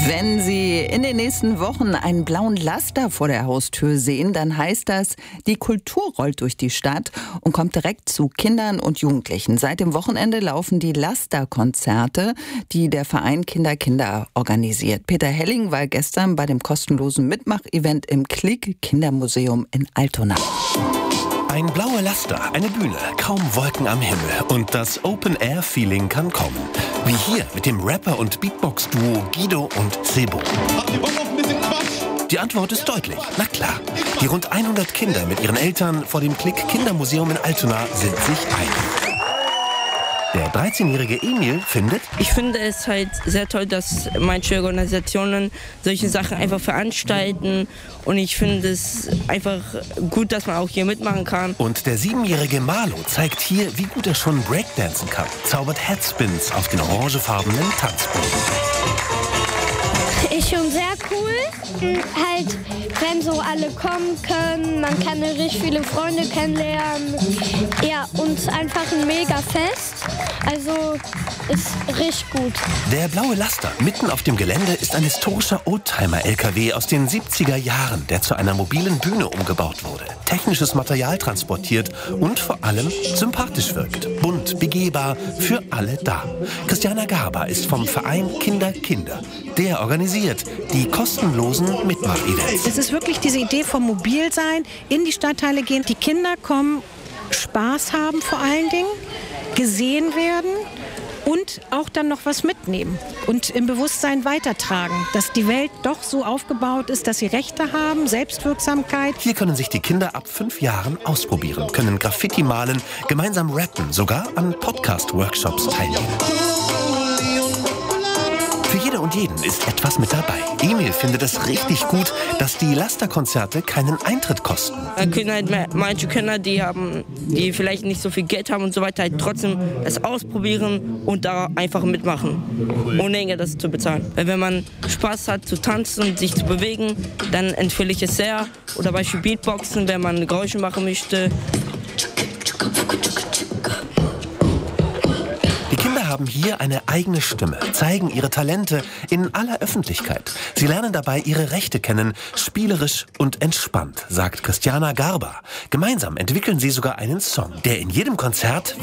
Wenn Sie in den nächsten Wochen einen blauen Laster vor der Haustür sehen, dann heißt das, die Kultur rollt durch die Stadt und kommt direkt zu Kindern und Jugendlichen. Seit dem Wochenende laufen die Lasterkonzerte, die der Verein Kinder organisiert. Peter Helling war gestern bei dem kostenlosen Mitmach-Event im Klick Kindermuseum in Altona. Ein blauer Laster, eine Bühne, kaum Wolken am Himmel und das Open-Air-Feeling kann kommen. Wie hier mit dem Rapper- und Beatbox-Duo Guido und Sebo. Habt ihr Bock auf ein bisschen Quatsch? Die Antwort ist deutlich, na klar. Die rund 100 Kinder mit ihren Eltern vor dem Klick Kindermuseum in Altona sind sich einig. Der 13-jährige Emil findet: Ich finde es halt sehr toll, dass manche Organisationen solche Sachen einfach veranstalten. Und ich finde es einfach gut, dass man auch hier mitmachen kann. Und der 7-jährige Marlo zeigt hier, wie gut er schon Breakdancen kann. Zaubert Headspins auf den orangefarbenen Tanzboden. Ist schon sehr cool. Halt, wenn so alle kommen können, man kann richtig viele Freunde kennenlernen. Ja, und einfach ein mega Fest. Also ist richtig gut. Der blaue Laster mitten auf dem Gelände ist ein historischer Oldtimer-LKW aus den 70er Jahren, der zu einer mobilen Bühne umgebaut wurde, technisches Material transportiert und vor allem sympathisch wirkt. Bunt, begehbar, für alle da. Christiana Garber ist vom Verein Kinder. Der organisiert die kostenlosen Mitmach-Events. Es ist wirklich diese Idee vom Mobilsein, in die Stadtteile gehen. Die Kinder kommen, Spaß haben vor allen Dingen, gesehen werden und auch dann noch was mitnehmen und im Bewusstsein weitertragen, dass die Welt doch so aufgebaut ist, dass sie Rechte haben, Selbstwirksamkeit. Hier können sich die Kinder ab 5 Jahren ausprobieren, können Graffiti malen, gemeinsam rappen, sogar an Podcast-Workshops teilnehmen. Für jede und jeden ist etwas mit dabei. Emil findet es richtig gut, dass die Lasterkonzerte keinen Eintritt kosten. Manche Kinder, die vielleicht nicht so viel Geld haben und so weiter, halt trotzdem es ausprobieren und da einfach mitmachen, ohne irgendwas zu bezahlen. Weil wenn man Spaß hat zu tanzen und sich zu bewegen, dann empfehle ich es sehr. Oder beispielsweise Beatboxen, wenn man Geräusche machen möchte. Haben hier eine eigene Stimme, zeigen ihre Talente in aller Öffentlichkeit. Sie lernen dabei ihre Rechte kennen, spielerisch und entspannt, sagt Christiana Garber. Gemeinsam entwickeln sie sogar einen Song, der in jedem Konzert